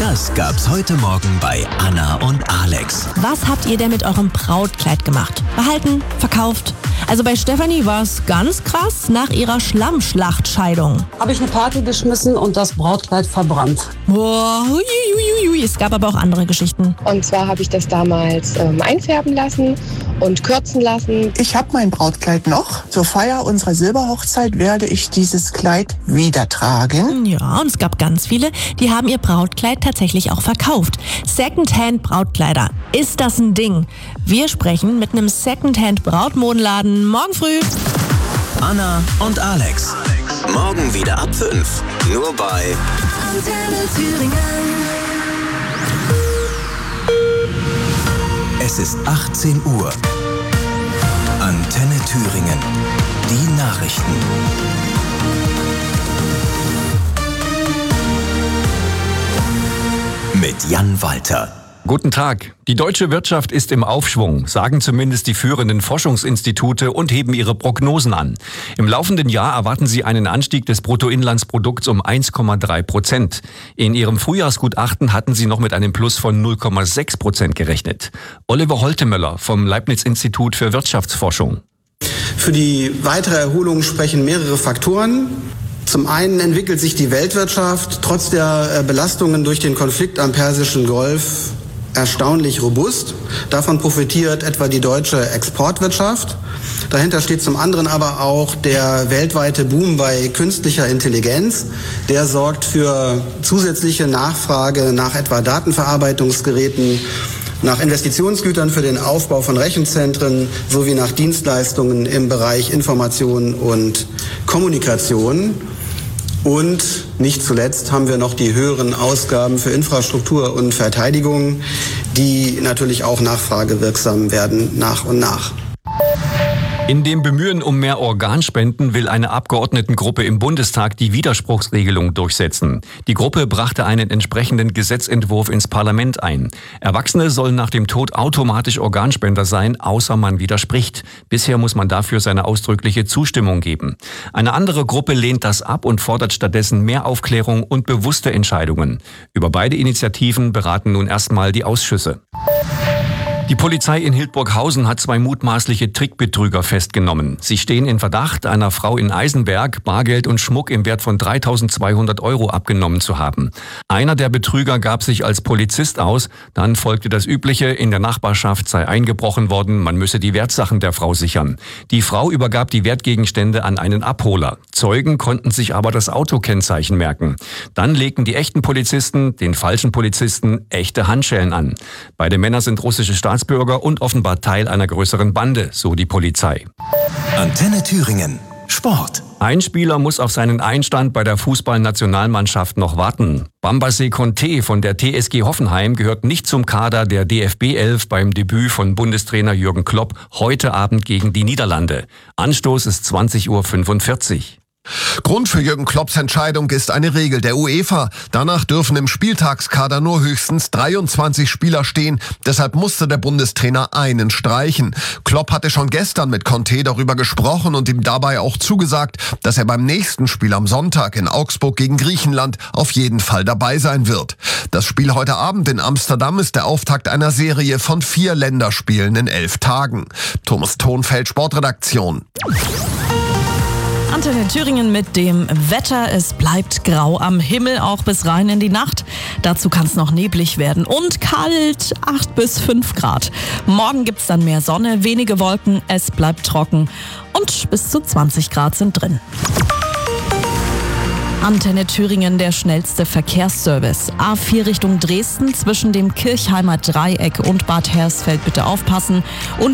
Das gab's heute Morgen bei Anna und Alex. Was habt ihr denn mit eurem Brautkleid gemacht? Behalten? Verkauft? Also bei Stefanie war es ganz krass nach ihrer Schlammschlachtscheidung. Habe ich eine Party geschmissen und das Brautkleid verbrannt. Boah, hui. Es gab aber auch andere Geschichten. Und zwar habe ich das damals einfärben lassen und kürzen lassen. Ich habe mein Brautkleid noch. Zur Feier unserer Silberhochzeit werde ich dieses Kleid wieder tragen. Ja, und es gab ganz viele, die haben ihr Brautkleid tatsächlich auch verkauft. Secondhand-Brautkleider. Ist das ein Ding? Wir sprechen mit einem Secondhand-Brautmodenladen morgen früh. Anna und Alex. Morgen wieder ab 5. Nur bei Antenne Thüringen. Es ist 18 Uhr. Antenne Thüringen. Die Nachrichten. Mit Jan Walter. Guten Tag. Die deutsche Wirtschaft ist im Aufschwung, sagen zumindest die führenden Forschungsinstitute und heben ihre Prognosen an. Im laufenden Jahr erwarten sie einen Anstieg des Bruttoinlandsprodukts um 1,3%. In ihrem Frühjahrsgutachten hatten sie noch mit einem Plus von 0,6% gerechnet. Oliver Holtemöller vom Leibniz-Institut für Wirtschaftsforschung. Für die weitere Erholung sprechen mehrere Faktoren. Zum einen entwickelt sich die Weltwirtschaft trotz der Belastungen durch den Konflikt am Persischen Golf erstaunlich robust. Davon profitiert etwa die deutsche Exportwirtschaft. Dahinter steht zum anderen aber auch der weltweite Boom bei künstlicher Intelligenz. Der sorgt für zusätzliche Nachfrage nach etwa Datenverarbeitungsgeräten, nach Investitionsgütern für den Aufbau von Rechenzentren sowie nach Dienstleistungen im Bereich Information und Kommunikation. Und nicht zuletzt haben wir noch die höheren Ausgaben für Infrastruktur und Verteidigung, die natürlich auch nachfragewirksam werden nach und nach. In dem Bemühen um mehr Organspenden will eine Abgeordnetengruppe im Bundestag die Widerspruchsregelung durchsetzen. Die Gruppe brachte einen entsprechenden Gesetzentwurf ins Parlament ein. Erwachsene sollen nach dem Tod automatisch Organspender sein, außer man widerspricht. Bisher muss man dafür seine ausdrückliche Zustimmung geben. Eine andere Gruppe lehnt das ab und fordert stattdessen mehr Aufklärung und bewusste Entscheidungen. Über beide Initiativen beraten nun erstmal die Ausschüsse. Die Polizei in Hildburghausen hat 2 mutmaßliche Trickbetrüger festgenommen. Sie stehen in Verdacht, einer Frau in Eisenberg Bargeld und Schmuck im Wert von 3.200 € abgenommen zu haben. Einer der Betrüger gab sich als Polizist aus. Dann folgte das Übliche, in der Nachbarschaft sei eingebrochen worden, man müsse die Wertsachen der Frau sichern. Die Frau übergab die Wertgegenstände an einen Abholer. Zeugen konnten sich aber das Autokennzeichen merken. Dann legten die echten Polizisten den falschen Polizisten echte Handschellen an. Beide Männer sind russische Staatsbürger und offenbar Teil einer größeren Bande, so die Polizei. Antenne Thüringen. Sport. Ein Spieler muss auf seinen Einstand bei der Fußballnationalmannschaft noch warten. Bambassé Conté von der TSG Hoffenheim gehört nicht zum Kader der DFB 11 beim Debüt von Bundestrainer Jürgen Klopp heute Abend gegen die Niederlande. Anstoß ist 20:45 Uhr. Grund für Jürgen Klopps Entscheidung ist eine Regel der UEFA. Danach dürfen im Spieltagskader nur höchstens 23 Spieler stehen. Deshalb musste der Bundestrainer einen streichen. Klopp hatte schon gestern mit Conté darüber gesprochen und ihm dabei auch zugesagt, dass er beim nächsten Spiel am Sonntag in Augsburg gegen Griechenland auf jeden Fall dabei sein wird. Das Spiel heute Abend in Amsterdam ist der Auftakt einer Serie von 4 Länderspielen in 11 Tagen. Thomas Thonfeld, Sportredaktion. Antenne Thüringen mit dem Wetter. Es bleibt grau am Himmel, auch bis rein in die Nacht. Dazu kann es noch neblig werden und kalt, 8 bis 5 Grad. Morgen gibt's dann mehr Sonne, wenige Wolken, es bleibt trocken und bis zu 20 Grad sind drin. Antenne Thüringen, der schnellste Verkehrsservice. A4 Richtung Dresden zwischen dem Kirchheimer Dreieck und Bad Hersfeld bitte aufpassen. Und